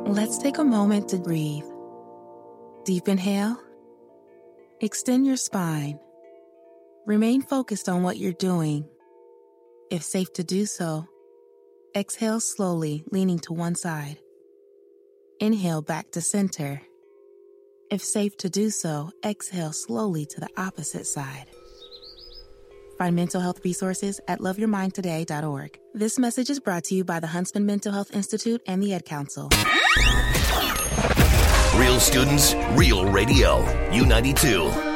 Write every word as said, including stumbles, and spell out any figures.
Let's take a moment to breathe. Deep inhale. Extend your spine. Remain focused on what you're doing. If safe to do so, exhale slowly, leaning to one side. Inhale back to center. If safe to do so, exhale slowly to the opposite side. Find mental health resources at love your mind today dot org. This message is brought to you by the Huntsman Mental Health Institute and the Ad Council. Real students, real radio. U ninety-two.